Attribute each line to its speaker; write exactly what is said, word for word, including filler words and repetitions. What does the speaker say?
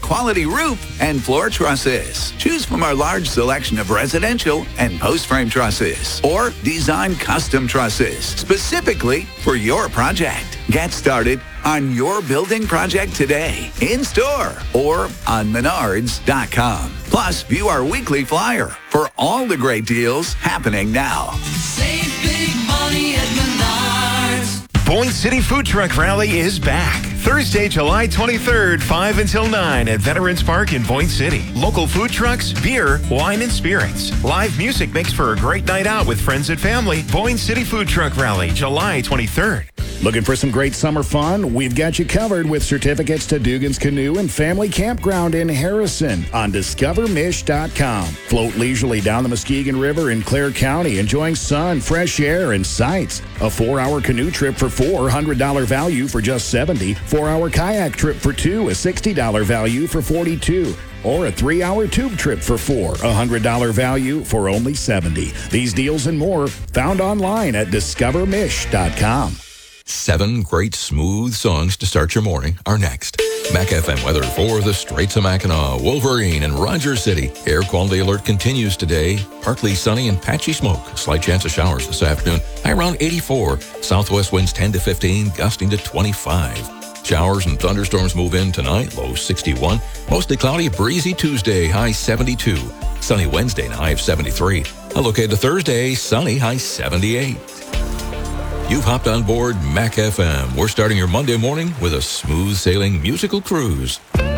Speaker 1: quality roof and floor trusses. Choose from our large selection of residential and post-frame trusses or design custom trusses specifically for your project. Get started on your building project today, in-store or on menards dot com. Plus, view our weekly flyer for all the great deals happening now.
Speaker 2: Save big money at Menards.
Speaker 3: Boyne City Food Truck Rally is back. Thursday, July twenty-third, five until nine at Veterans Park in Boyne City. Local food trucks, beer, wine, and spirits. Live music makes for a great night out with friends and family. Boyne City Food Truck Rally, July twenty-third.
Speaker 4: Looking for some great summer fun? We've got you covered with certificates to Dugan's Canoe and Family Campground in Harrison on discover mish dot com. Float leisurely down the Muskegon River in Clare County, enjoying sun, fresh air, and sights. A four-hour canoe trip for four, one hundred dollars value for just seventy dollars. Four-hour kayak trip for two, a sixty dollars value for forty-two dollars. Or a three-hour tube trip for four, a one hundred dollars value for only seventy dollars. These deals and more found online at discover mish dot com.
Speaker 5: Seven great smooth songs to start your morning are next. Mac F M weather for the Straits of Mackinac, Wolverine, and Rogers City. Air quality alert continues today. Partly sunny and patchy smoke. Slight chance of showers this afternoon. High around eighty-four. Southwest winds ten to fifteen, gusting to twenty-five. Showers and thunderstorms move in tonight, low sixty-one. Mostly cloudy, breezy Tuesday, high seventy-two. Sunny Wednesday, high of seventy-three. A look ahead to Thursday, sunny, high seventy-eight. You've hopped on board Mac F M. We're starting your Monday morning with a smooth sailing musical cruise.